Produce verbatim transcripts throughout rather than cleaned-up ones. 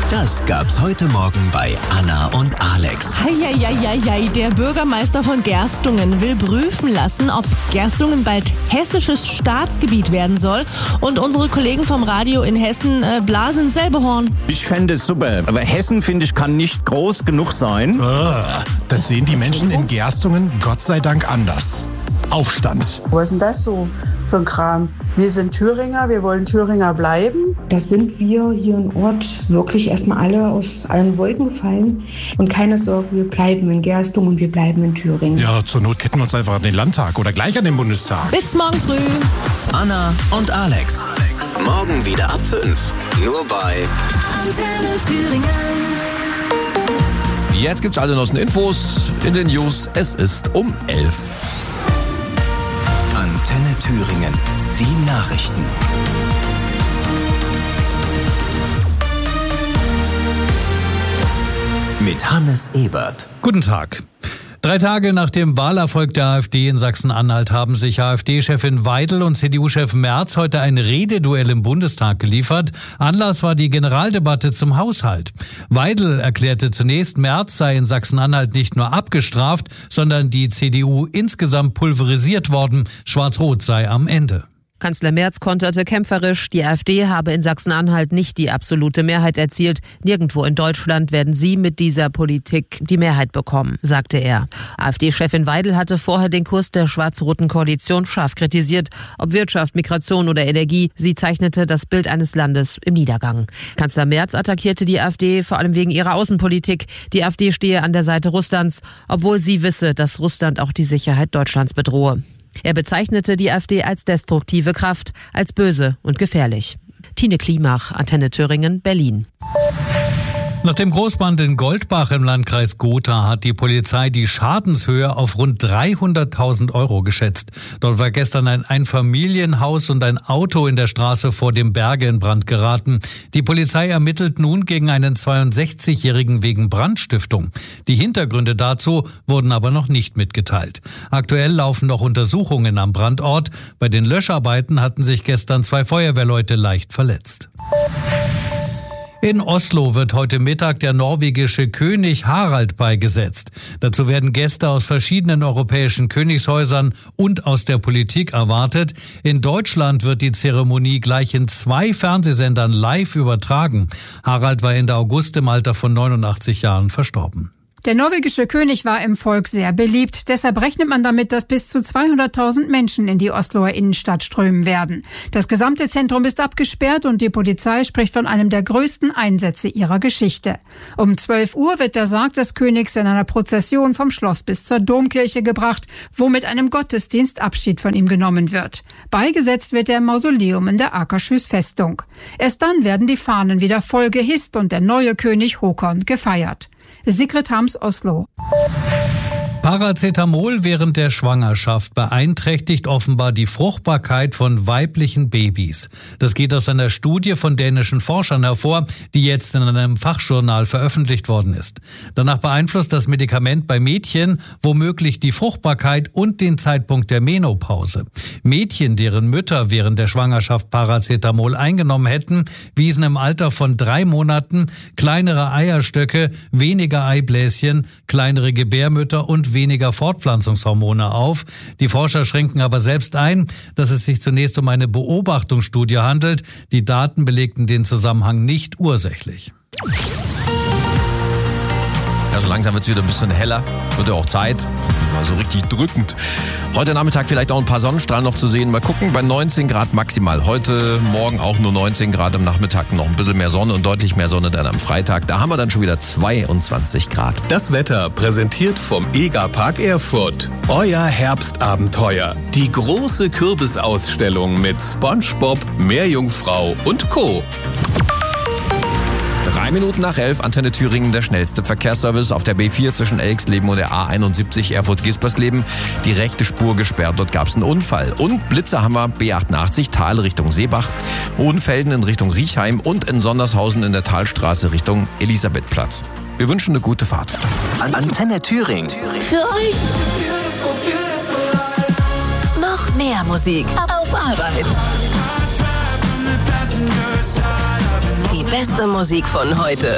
Das gab's heute Morgen bei Anna und Alex. Heieieiei, der Bürgermeister von Gerstungen will prüfen lassen, ob Gerstungen bald hessisches Staatsgebiet werden soll. Und unsere Kollegen vom Radio in Hessen äh, blasen selbe Horn. Ich fände es super, aber Hessen, finde ich, kann nicht groß genug sein. Das sehen die Menschen in Gerstungen Gott sei Dank anders. Aufstand. Was ist denn das so für ein Kram? Wir sind Thüringer, wir wollen Thüringer bleiben. Das sind wir hier im Ort wirklich erstmal alle aus allen Wolken gefallen. Und keine Sorge, wir bleiben in Gerstungen und wir bleiben in Thüringen. Ja, zur Not ketten wir uns einfach an den Landtag oder gleich an den Bundestag. Bis morgen früh. Anna und Alex. Morgen wieder ab fünf. Nur bei Antenne Thüringen. Jetzt gibt's alle neuesten Infos in den News. Es ist um elf. Antenne Thüringen. Die Nachrichten. Mit Hannes Ebert. Guten Tag. Drei Tage nach dem Wahlerfolg der AfD in Sachsen-Anhalt haben sich AfD-Chefin Weidel und C D U-Chef Merz heute ein Rededuell im Bundestag geliefert. Anlass war die Generaldebatte zum Haushalt. Weidel erklärte zunächst, Merz sei in Sachsen-Anhalt nicht nur abgestraft, sondern die C D U insgesamt pulverisiert worden. Schwarz-Rot sei am Ende. Kanzler Merz konterte kämpferisch, die AfD habe in Sachsen-Anhalt nicht die absolute Mehrheit erzielt. Nirgendwo in Deutschland werden sie mit dieser Politik die Mehrheit bekommen, sagte er. AfD-Chefin Weidel hatte vorher den Kurs der schwarz-roten Koalition scharf kritisiert. Ob Wirtschaft, Migration oder Energie, sie zeichnete das Bild eines Landes im Niedergang. Kanzler Merz attackierte die AfD vor allem wegen ihrer Außenpolitik. Die AfD stehe an der Seite Russlands, obwohl sie wisse, dass Russland auch die Sicherheit Deutschlands bedrohe. Er bezeichnete die AfD als destruktive Kraft, als böse und gefährlich. Tine Klimach, Antenne Thüringen, Berlin. Nach dem Großbrand in Goldbach im Landkreis Gotha hat die Polizei die Schadenshöhe auf rund dreihunderttausend Euro geschätzt. Dort war gestern ein Einfamilienhaus und ein Auto in der Straße vor dem Berge in Brand geraten. Die Polizei ermittelt nun gegen einen zweiundsechzigjährigen wegen Brandstiftung. Die Hintergründe dazu wurden aber noch nicht mitgeteilt. Aktuell laufen noch Untersuchungen am Brandort. Bei den Löscharbeiten hatten sich gestern zwei Feuerwehrleute leicht verletzt. In Oslo wird heute Mittag der norwegische König Harald beigesetzt. Dazu werden Gäste aus verschiedenen europäischen Königshäusern und aus der Politik erwartet. In Deutschland wird die Zeremonie gleich in zwei Fernsehsendern live übertragen. Harald war Ende August im Alter von neunundachtzig Jahren verstorben. Der norwegische König war im Volk sehr beliebt. Deshalb rechnet man damit, dass bis zu zweihunderttausend Menschen in die Osloer Innenstadt strömen werden. Das gesamte Zentrum ist abgesperrt und die Polizei spricht von einem der größten Einsätze ihrer Geschichte. Um zwölf Uhr wird der Sarg des Königs in einer Prozession vom Schloss bis zur Domkirche gebracht, wo mit einem Gottesdienst Abschied von ihm genommen wird. Beigesetzt wird er im Mausoleum in der Akershus Festung. Erst dann werden die Fahnen wieder voll gehisst und der neue König Håkon gefeiert. Sigrid Harms, Oslo. Paracetamol während der Schwangerschaft beeinträchtigt offenbar die Fruchtbarkeit von weiblichen Babys. Das geht aus einer Studie von dänischen Forschern hervor, die jetzt in einem Fachjournal veröffentlicht worden ist. Danach beeinflusst das Medikament bei Mädchen womöglich die Fruchtbarkeit und den Zeitpunkt der Menopause. Mädchen, deren Mütter während der Schwangerschaft Paracetamol eingenommen hätten, wiesen im Alter von drei Monaten kleinere Eierstöcke, weniger Eibläschen, kleinere Gebärmütter und weniger Fortpflanzungshormone auf. Die Forscher schränken aber selbst ein, dass es sich zunächst um eine Beobachtungsstudie handelt. Die Daten belegten den Zusammenhang nicht ursächlich. Ja, so langsam wird es wieder ein bisschen heller. Wird ja auch Zeit. Mal so richtig drückend. Heute Nachmittag vielleicht auch ein paar Sonnenstrahlen noch zu sehen. Mal gucken, bei neunzehn Grad maximal. Heute Morgen auch nur neunzehn Grad, am Nachmittag noch ein bisschen mehr Sonne und deutlich mehr Sonne dann am Freitag. Da haben wir dann schon wieder zweiundzwanzig Grad. Das Wetter präsentiert vom Egerpark Erfurt. Euer Herbstabenteuer. Die große Kürbisausstellung mit SpongeBob, Meerjungfrau und Co. Drei Minuten nach elf, Antenne Thüringen, der schnellste Verkehrsservice auf der B vier zwischen Elxleben und der A einundsiebzig Erfurt-Gispersleben. Die rechte Spur gesperrt, dort gab es einen Unfall. Und Blitzer haben wir B achtundachtzig, Tal Richtung Seebach, Hohenfelden in Richtung Riechheim und in Sondershausen in der Talstraße Richtung Elisabethplatz. Wir wünschen eine gute Fahrt. Antenne Thüringen. Für euch noch mehr Musik auf Arbeit. Die beste Musik von heute.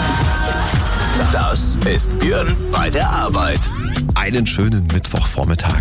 Das ist Björn bei der Arbeit. Einen schönen Mittwochvormittag.